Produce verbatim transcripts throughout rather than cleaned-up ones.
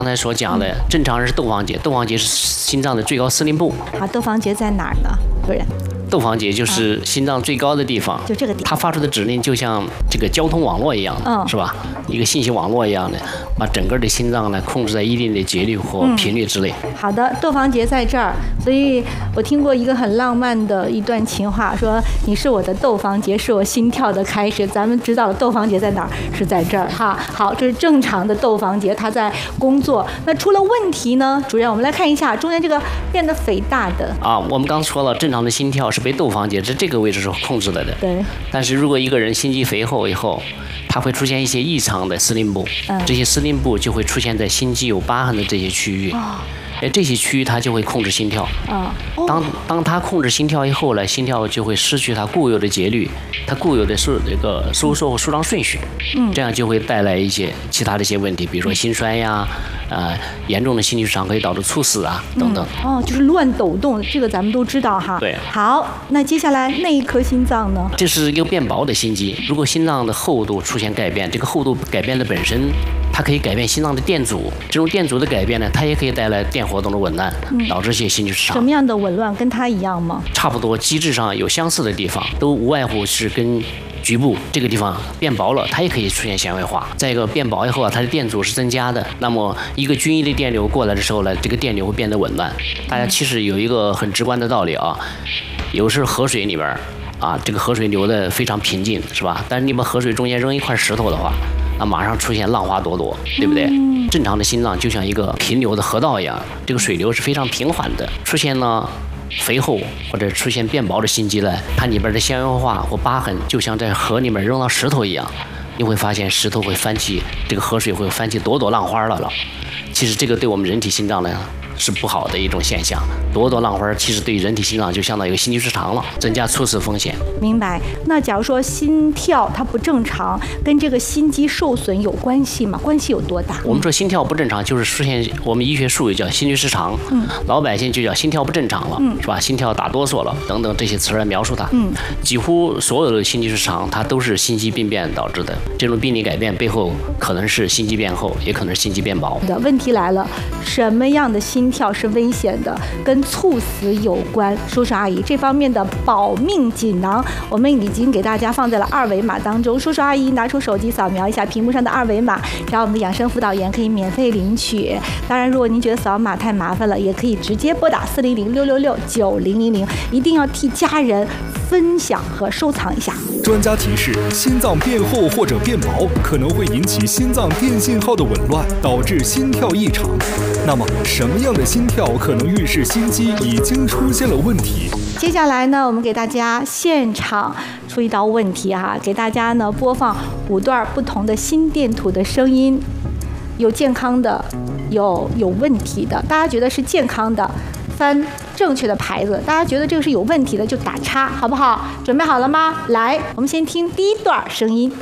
刚才所讲的，正常人是窦房结，窦房结是心脏的最高司令部。 好，窦房结在哪儿呢？主任， 窦房结就是心脏最高的地方， 就这个地方。 它发出的指令就像这个交通网络一样的， 嗯， 是吧？一个信息网络一样的，把整个的心脏呢控制在一定的节律或频率之内。 嗯、好的，窦房结在这儿，所以我听过一个很浪漫的一段情话，说你是我的窦房结，是我心跳的开始。咱们知道了窦房结在哪儿，是在这儿哈。好，这是正常的窦房结，它在工作。那出了问题呢？主任，我们来看一下中间这个变得肥大的啊，我们刚说了，正常的心跳是被窦房结在这个位置是控制了的。 对。 但是如果一个人心肌肥厚以后，它会出现一些异常的司令部，嗯、这些司令部就会出现在心肌有疤痕的这些区域。哦，哎，这些区域它就会控制心跳。啊、哦，当当它控制心跳以后呢，心跳就会失去它固有的节律，它固有的收这个收缩和舒张顺序。嗯，这样就会带来一些其他的一些问题，比如说心衰呀，呃，严重的心律失常可以导致猝死啊等等。 嗯、哦，就是乱抖动，这个咱们都知道哈。 对。 好，那接下来那一颗心脏呢？ 这是一个变薄的心肌，如果心脏的厚度出现改变，这个厚度改变的本身，它可以改变心脏的电阻。这种电阻的改变呢，它也可以带来电活动的紊乱，导致一些心律失常。 什么样的紊乱跟它一样吗？ 差不多，机制上有相似的地方，都无外乎是跟局部这个地方变薄了，它也可以出现纤维化。再一个，变薄以后啊，它的电阻是增加的，那么一个均匀的电流过来的时候呢，这个电流会变得紊乱。大家其实有一个很直观的道理啊，有时河水里边啊，这个河水流得非常平静，是吧？但是你把河水中间扔一块石头的话，那马上出现浪花朵朵，对不对？嗯、正常的心脏就像一个平流的河道一样，这个水流是非常平缓的。出现了肥厚或者出现变薄的心肌呢，它里边的纤维化或疤痕就像在河里面扔到石头一样，你会发现石头会翻起，这个河水会翻起朵朵浪花了了。其实这个对我们人体心脏呢是不好的一种现象，朵朵浪花其实对于人体心脏就相当于一个心律失常了，增加猝死风险。 明白。那假如说心跳它不正常，跟这个心肌受损有关系吗？关系有多大？ 我们说心跳不正常，就是出现我们医学术语叫心律失常，嗯，老百姓就叫心跳不正常了，嗯，是吧？心跳打哆嗦了等等这些词来描述它。嗯，几乎所有的心律失常，它都是心肌病变导致的。这种病理改变背后可能是心肌变厚，也可能是心肌变薄。 的问题来了，什么样的心跳是危险的，跟猝死有关？叔叔阿姨，这方面的保命锦囊我们已经给大家放在了二维码当中，叔叔阿姨拿出手机扫描一下屏幕上的二维码，找我们的养生辅导员可以免费领取。当然如果您觉得扫码太麻烦了，也可以直接拨打四零零六六六九零零零，一定要替家人分享和收藏一下。 专家提示，心脏变厚或者变薄可能会引起心脏电信号的紊乱，导致心跳异常。那么什么样的心跳可能预示心肌已经出现了问题？ 接下来呢，我们给大家现场出一道问题哈、啊，给大家呢播放五段不同的心电图的声音，有健康的，有有问题的。大家觉得是健康的，翻正确的牌子；大家觉得这个是有问题的，就打叉，好不好？准备好了吗？来，我们先听第一段声音。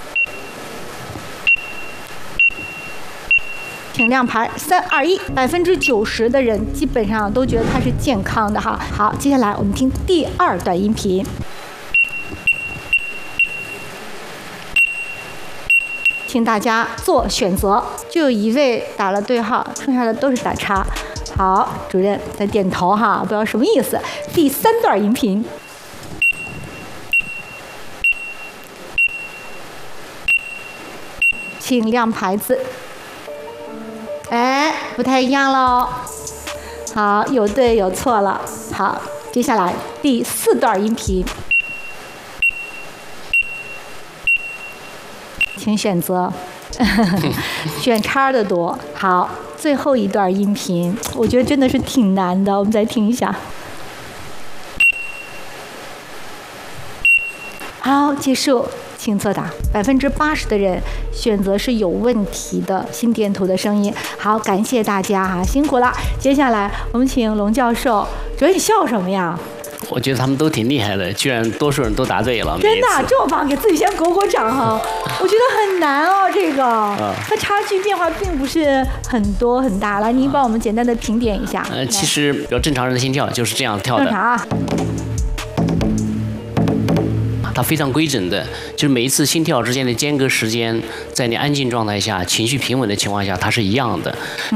请亮牌，三二一，百分之九十的人基本上都觉得它是健康的哈。好，接下来我们听第二段音频。请大家做选择，就有一位打了对号，剩下的都是打叉。好，主任在点头哈，不知道什么意思。第三段音频。请亮牌子。哎，不太一样喽。好，有对有错了。好，接下来第四段音频，请选择。选叉的多。好，最后一段音频，我觉得真的是挺难的，我们再听一下。好，结束。请作答，百分之八十的人选择是有问题的心电图的声音。好，感谢大家哈，辛苦了。接下来我们请龙教授。主任，你笑什么呀？ 我觉得他们都挺厉害的，居然多数人都答对了。 真的这么棒，给自己先鼓鼓掌哈！我觉得很难哦，这个， 啊、 它差距变化并不是很多很大。来，您帮我们简单的评点一下。 呃，其实比较正常人的心跳就是这样跳的。 正常啊。 它非常规整的，就是每一次心跳之间的间隔时间，在你安静状态下、情绪平稳的情况下，它是一样的。